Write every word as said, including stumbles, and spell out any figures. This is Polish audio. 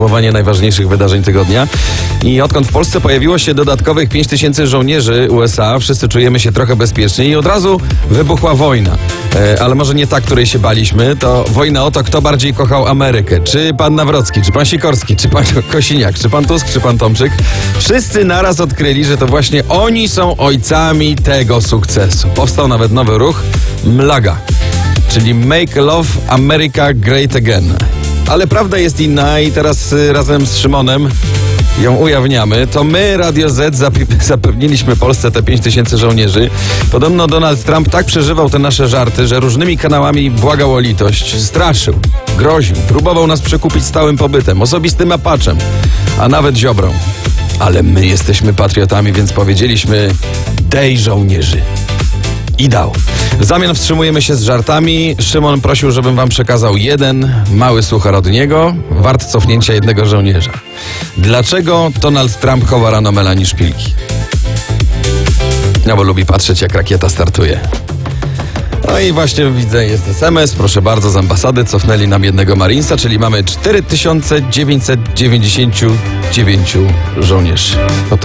Podsumowanie najważniejszych wydarzeń tygodnia. I odkąd w Polsce pojawiło się dodatkowych pięć tysięcy żołnierzy U S A, wszyscy czujemy się trochę bezpieczniej i od razu wybuchła wojna. E, ale może nie ta, której się baliśmy. To wojna o to, kto bardziej kochał Amerykę. Czy pan Nawrocki, czy pan Sikorski, czy pan Kosiniak, czy pan Tusk, czy pan Tomczyk. Wszyscy naraz odkryli, że to właśnie oni są ojcami tego sukcesu. Powstał nawet nowy ruch MLAGA, czyli Make Love America Great Again. Ale prawda jest inna i teraz y, razem z Szymonem ją ujawniamy. To my, Radio Z, zapi- zapewniliśmy Polsce te pięć tysięcy żołnierzy. Podobno Donald Trump tak przeżywał te nasze żarty, że różnymi kanałami błagał o litość. Straszył, groził, próbował nas przekupić stałym pobytem, osobistym apaczem, a nawet Ziobrą. Ale my jesteśmy patriotami, więc powiedzieliśmy: dej żołnierzy. I dał. W zamian wstrzymujemy się z żartami. Szymon prosił, żebym wam przekazał jeden mały suchar od niego, wart cofnięcia jednego żołnierza. Dlaczego Donald Trump chowa rano Melanie szpilki? No bo lubi patrzeć, jak rakieta startuje. No i właśnie widzę, jest es em es, proszę bardzo, z ambasady cofnęli nam jednego Marinesa, czyli mamy cztery tysiące dziewięćset dziewięćdziesiąt dziewięć żołnierzy.